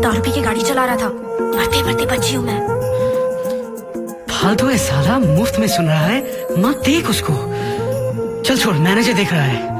दारू पी के गाड़ी चला रहा था। मरते मरते बची हूँ मैं। फालतू है साला, मुफ्त में सुन रहा है, मत देख उसको। चल छोड़, मैनेजर देख रहा है।